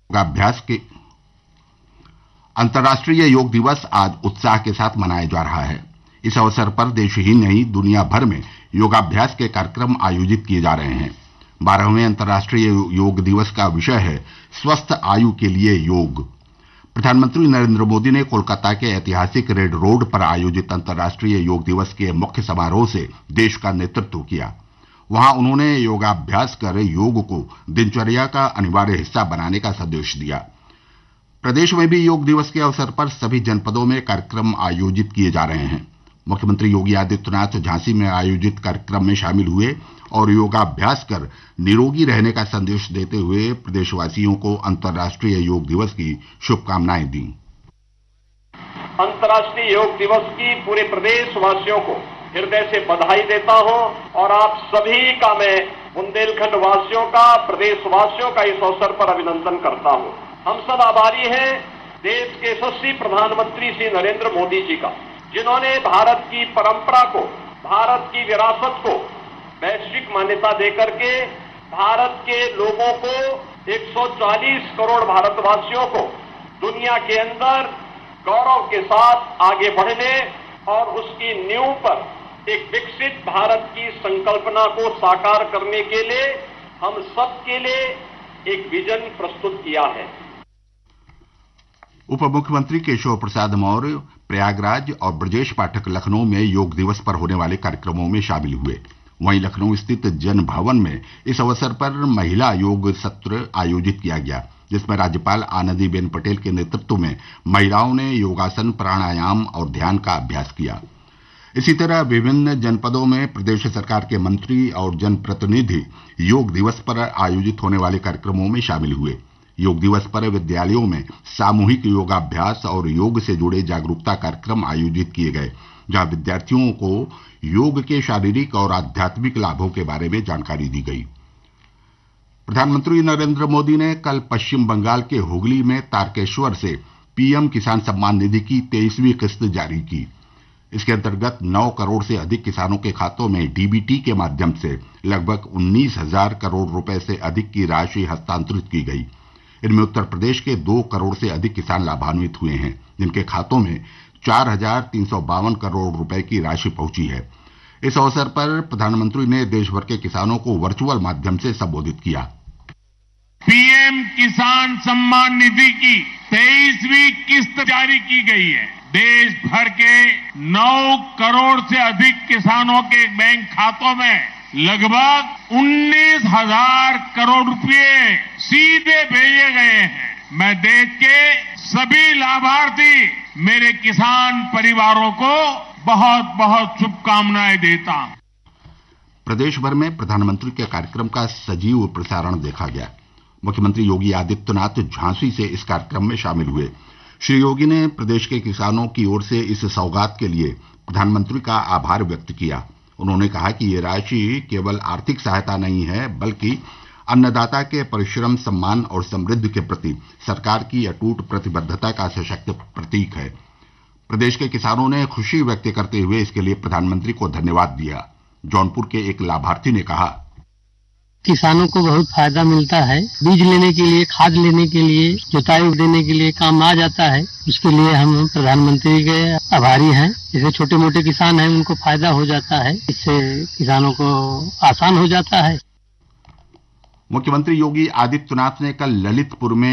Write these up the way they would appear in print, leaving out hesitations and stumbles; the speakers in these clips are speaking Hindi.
योगाभ्यास के अंतर्राष्ट्रीय योग दिवस आज उत्साह के साथ मनाया जा रहा है। इस अवसर पर देश ही नहीं दुनिया भर में योगाभ्यास के कार्यक्रम आयोजित किए जा रहे हैं। 12वें अंतर्राष्ट्रीय योग दिवस का विषय है स्वस्थ आयु के लिए योग। प्रधानमंत्री नरेंद्र मोदी ने कोलकाता के ऐतिहासिक रेड रोड पर आयोजित अंतर्राष्ट्रीय योग दिवस के मुख्य समारोह से देश का नेतृत्व किया। वहां उन्होंने योगाभ्यास कर योग को दिनचर्या का अनिवार्य हिस्सा बनाने का संदेश दिया। प्रदेश में भी योग दिवस के अवसर पर सभी जनपदों में कार्यक्रम आयोजित किए जा रहे हैं। मुख्यमंत्री योगी आदित्यनाथ झांसी में आयोजित कार्यक्रम में शामिल हुए और योगाभ्यास कर निरोगी रहने का संदेश देते हुए प्रदेशवासियों को अंतर्राष्ट्रीय योग दिवस की शुभकामनाएं दी। अंतर्राष्ट्रीय योग दिवस की पूरे प्रदेशवासियों को हृदय से बधाई देता हूं और आप सभी का मैं बुंदेलखंड वासियों का, प्रदेशवासियों का इस अवसर पर अभिनंदन करता हूं। हम सब आभारी हैं देश के यशस्वी प्रधानमंत्री श्री नरेंद्र मोदी जी का, जिन्होंने भारत की परंपरा को, भारत की विरासत को वैश्विक मान्यता देकर के भारत के लोगों को 140 करोड़ भारतवासियों को दुनिया के अंदर गौरव के साथ आगे बढ़ने और उसकी नींव पर एक विकसित भारत की संकल्पना को साकार करने के लिए हम सबके लिए एक विजन प्रस्तुत किया है। उप मुख्यमंत्री केशव प्रसाद मौर्य प्रयागराज और ब्रजेश पाठक लखनऊ में योग दिवस पर होने वाले कार्यक्रमों में शामिल हुए। वहीं लखनऊ स्थित जन भवन में इस अवसर पर महिला योग सत्र आयोजित किया गया, जिसमें राज्यपाल आनंदीबेन पटेल के नेतृत्व में महिलाओं ने योगासन, प्राणायाम और ध्यान का अभ्यास किया। इसी तरह विभिन्न जनपदों में प्रदेश सरकार के मंत्री और जनप्रतिनिधि योग दिवस पर आयोजित होने वाले कार्यक्रमों में शामिल हुए। योग दिवस पर विद्यालयों में सामूहिक योगाभ्यास और योग से जुड़े जागरूकता कार्यक्रम आयोजित किए गए, जहां विद्यार्थियों को योग के शारीरिक और आध्यात्मिक लाभों के बारे में जानकारी दी गई। प्रधानमंत्री नरेंद्र मोदी ने कल पश्चिम बंगाल के हुगली में तारकेश्वर से पीएम किसान सम्मान निधि की 23वीं किस्त जारी की। इसके अंतर्गत 9 करोड़ से अधिक किसानों के खातों में डीबीटी के माध्यम से लगभग 19,000 करोड़ रुपए से अधिक की राशि हस्तांतरित की गई। इनमें उत्तर प्रदेश के 2 करोड़ से अधिक किसान लाभान्वित हुए हैं, जिनके खातों में 4,352 करोड़ रुपए की राशि पहुंची है। इस अवसर पर प्रधानमंत्री ने देश भर के किसानों को वर्चुअल माध्यम से संबोधित किया। पीएम किसान सम्मान निधि की 23वीं किस्त जारी की गई है। देश भर के 9 करोड़ से अधिक किसानों के बैंक खातों में लगभग 19,000 करोड़ रुपए सीधे भेजे गए हैं। मैं देश के सभी लाभार्थी, मेरे किसान परिवारों को बहुत बहुत शुभकामनाएं देता हूं। प्रदेश भर में प्रधानमंत्री के कार्यक्रम का सजीव प्रसारण देखा गया। मुख्यमंत्री योगी आदित्यनाथ झांसी से इस कार्यक्रम में शामिल हुए। श्री योगी ने प्रदेश के किसानों की ओर से इस सौगात के लिए प्रधानमंत्री का आभार व्यक्त किया। उन्होंने कहा कि ये राशि केवल आर्थिक सहायता नहीं है, बल्कि अन्नदाता के परिश्रम, सम्मान और समृद्धि के प्रति सरकार की अटूट प्रतिबद्धता का सशक्त प्रतीक है। प्रदेश के किसानों ने खुशी व्यक्त करते हुए इसके लिए प्रधानमंत्री को धन्यवाद दिया। जौनपुर के एक लाभार्थी ने कहा, किसानों को बहुत फायदा मिलता है। बीज लेने के लिए, खाद लेने के लिए, जुताई देने के लिए काम आ जाता है। उसके लिए हम प्रधानमंत्री के आभारी हैं। जैसे छोटे मोटे किसान हैं, उनको फायदा हो जाता है। इससे किसानों को आसान हो जाता है। मुख्यमंत्री योगी आदित्यनाथ ने कल ललितपुर में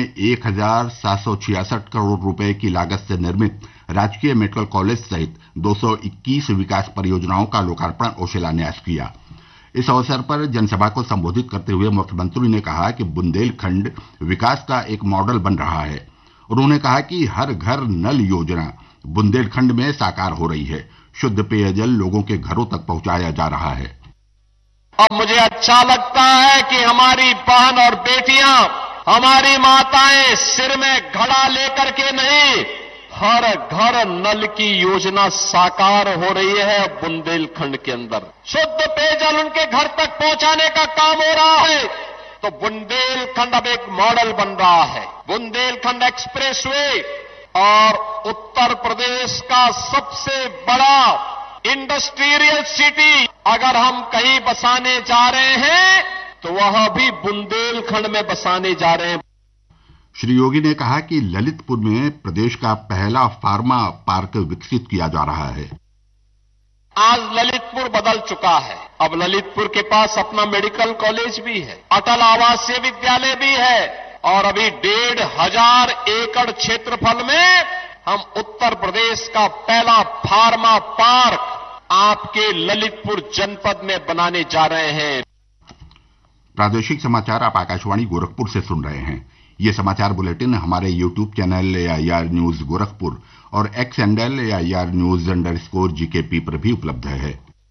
1,766 करोड़ रुपए की लागत से निर्मित राजकीय मेडिकल कॉलेज सहित 221 विकास परियोजनाओं का लोकार्पण और शिलान्यास किया। इस अवसर पर जनसभा को संबोधित करते हुए मुख्यमंत्री ने कहा कि बुंदेलखंड विकास का एक मॉडल बन रहा है। उन्होंने कहा कि हर घर नल योजना बुंदेलखंड में साकार हो रही है। शुद्ध पेयजल लोगों के घरों तक पहुंचाया जा रहा है। अब मुझे अच्छा लगता है कि हमारी बहन और बेटियां, हमारी माताएं सिर में घड़ा लेकर के नहीं, हर घर नल की योजना साकार हो रही है बुंदेलखंड के अंदर। शुद्ध पेयजल उनके घर तक पहुंचाने का काम हो रहा है। तो बुंदेलखंड अब एक मॉडल बन रहा है। बुंदेलखंड एक्सप्रेसवे और उत्तर प्रदेश का सबसे बड़ा इंडस्ट्रियल सिटी अगर हम कहीं बसाने जा रहे हैं तो वह भी बुंदेलखंड में बसाने जा रहे हैं। श्री योगी ने कहा कि ललितपुर में प्रदेश का पहला फार्मा पार्क विकसित किया जा रहा है। आज ललितपुर बदल चुका है। अब ललितपुर के पास अपना मेडिकल कॉलेज भी है, अटल आवासीय विद्यालय भी है और अभी 1,500 एकड़ क्षेत्रफल में हम उत्तर प्रदेश का पहला फार्मा पार्क आपके ललितपुर जनपद में बनाने जा रहे हैं। प्रादेशिक समाचार आप आकाशवाणी गोरखपुर से सुन रहे हैं। ये समाचार बुलेटिन हमारे YouTube channel AIR news Gorakhpur और एक्स हैंडल AIR न्यूज_GKP पर भी उपलब्ध है।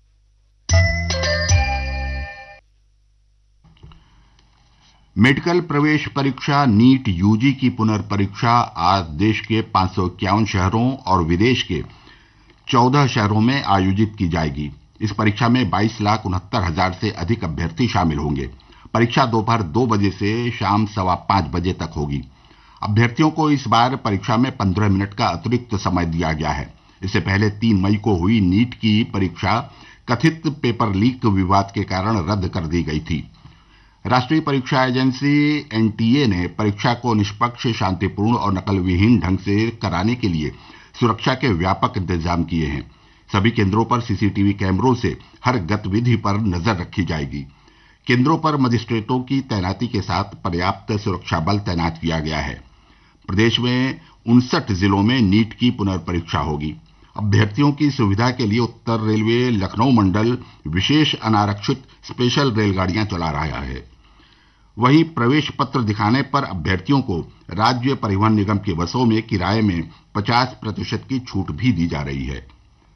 मेडिकल प्रवेश परीक्षा नीट यूजी की पुनर्परीक्षा आज देश के 551 शहरों और विदेश के 14 शहरों में आयोजित की जाएगी। इस परीक्षा में 22,69,000 से अधिक अभ्यर्थी शामिल होंगे। परीक्षा दोपहर 2 बजे से शाम 5:15 बजे तक होगी। अभ्यर्थियों को इस बार परीक्षा में 15 मिनट का अतिरिक्त समय दिया गया है। इससे पहले 3 मई को हुई नीट की परीक्षा कथित पेपर लीक विवाद के कारण रद्द कर दी गई थी। राष्ट्रीय परीक्षा एजेंसी NTA ने परीक्षा को निष्पक्ष, शांतिपूर्ण और नकल विहीन ढंग से कराने के लिए सुरक्षा के व्यापक इंतजाम किए हैं। सभी केंद्रों पर CCTV कैमरों से हर गतिविधि पर नजर रखी जाएगी। केंद्रों पर मजिस्ट्रेटों की तैनाती के साथ पर्याप्त सुरक्षा बल तैनात किया गया है। प्रदेश में 59 जिलों में नीट की पुनर्परीक्षा होगी। अभ्यर्थियों की सुविधा के लिए उत्तर रेलवे लखनऊ मंडल विशेष अनारक्षित स्पेशल रेलगाड़ियां चला रहा है। वहीं प्रवेश पत्र दिखाने पर अभ्यर्थियों को राज्य परिवहन निगम की बसों में किराए में 50% की छूट भी दी जा रही है।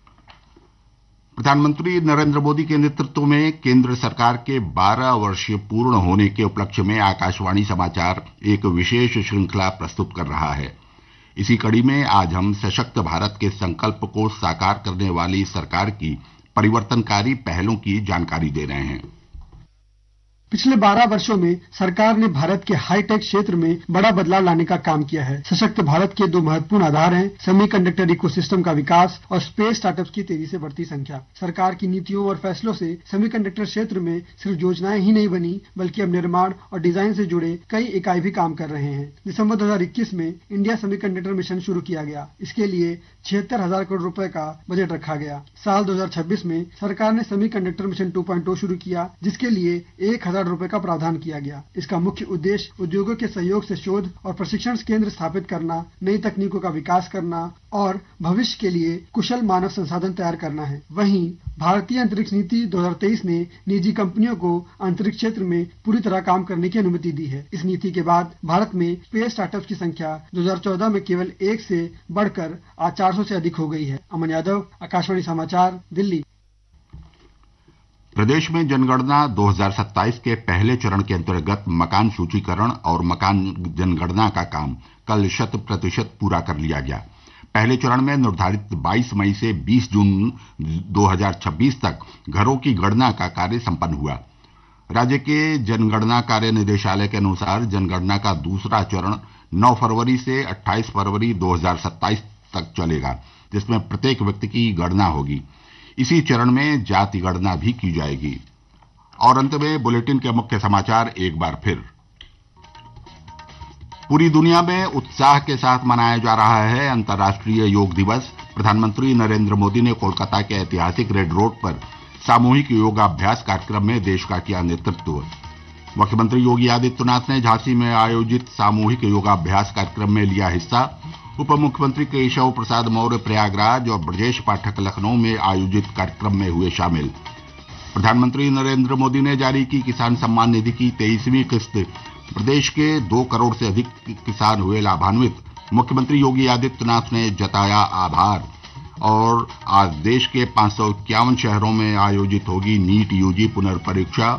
प्रधानमंत्री नरेंद्र मोदी के नेतृत्व में केंद्र सरकार के 12 वर्ष पूर्ण होने के उपलक्ष्य में आकाशवाणी समाचार एक विशेष श्रृंखला प्रस्तुत कर रहा है। इसी कड़ी में आज हम सशक्त भारत के संकल्प को साकार करने वाली सरकार की परिवर्तनकारी पहलों की जानकारी दे रहे हैं। पिछले 12 वर्षों में सरकार ने भारत के हाईटेक क्षेत्र में बड़ा बदलाव लाने का काम किया है। सशक्त भारत के 2 महत्वपूर्ण आधार हैं सेमीकंडक्टर इकोसिस्टम का विकास और स्पेस स्टार्टअप्स की तेजी से बढ़ती संख्या। सरकार की नीतियों और फैसलों से सेमीकंडक्टर क्षेत्र में सिर्फ योजनाएं ही नहीं बनी, बल्कि अब निर्माण और डिजाइन से जुड़े कई इकाई भी काम कर रहे हैं। दिसंबर 2021 में इंडिया सेमीकंडक्टर मिशन शुरू किया गया। इसके लिए 76,000 करोड़ रुपए का बजट रखा गया। साल 2026 में सरकार ने सेमीकंडक्टर मिशन 2.0 शुरू किया, जिसके लिए 1,000 रुपए का प्रावधान किया गया। इसका मुख्य उद्देश्य उद्योगों के सहयोग से शोध और प्रशिक्षण केंद्र स्थापित करना, नई तकनीकों का विकास करना और भविष्य के लिए कुशल मानव संसाधन तैयार करना है। वहीं भारतीय अंतरिक्ष नीति 2023 ने निजी कंपनियों को अंतरिक्ष क्षेत्र में पूरी तरह काम करने की अनुमति दी है। इस नीति के बाद भारत में स्पेस स्टार्टअप्स की संख्या 2014 में केवल 1 से बढ़कर आज 400 से अधिक हो गई है। अमन यादव, आकाशवाणी समाचार, दिल्ली। प्रदेश में जनगणना 2027 के पहले चरण के अंतर्गत मकान सूचीकरण और मकान जनगणना का काम कल 100% पूरा कर लिया गया। पहले चरण में निर्धारित 22 मई से 20 जून 2026 तक घरों की गणना का कार्य संपन्न हुआ। राज्य के जनगणना कार्य निदेशालय के अनुसार जनगणना का दूसरा चरण 9 फरवरी से 28 फरवरी 2027 तक चलेगा, जिसमें प्रत्येक व्यक्ति की गणना होगी। इसी चरण में जाति गणना भी की जाएगी। और अंत में बुलेटिन के मुख्य समाचार एक बार फिर। पूरी दुनिया में उत्साह के साथ मनाया जा रहा है अंतर्राष्ट्रीय योग दिवस। प्रधानमंत्री नरेंद्र मोदी ने कोलकाता के ऐतिहासिक रेड रोड पर सामूहिक योगाभ्यास कार्यक्रम में देश का किया नेतृत्व। मुख्यमंत्री योगी आदित्यनाथ ने झांसी में आयोजित सामूहिक योगाभ्यास कार्यक्रम में लिया हिस्सा। उप मुख्यमंत्री केशव प्रसाद मौर्य प्रयागराज और ब्रजेश पाठक लखनऊ में आयोजित कार्यक्रम में हुए शामिल। प्रधानमंत्री नरेंद्र मोदी ने जारी की किसान सम्मान निधि की 23वीं किस्त। प्रदेश के 2 करोड़ से अधिक किसान हुए लाभान्वित। मुख्यमंत्री योगी आदित्यनाथ ने जताया आभार। और आज देश के 551 शहरों में आयोजित होगी नीट यूजी पुनर्परीक्षा।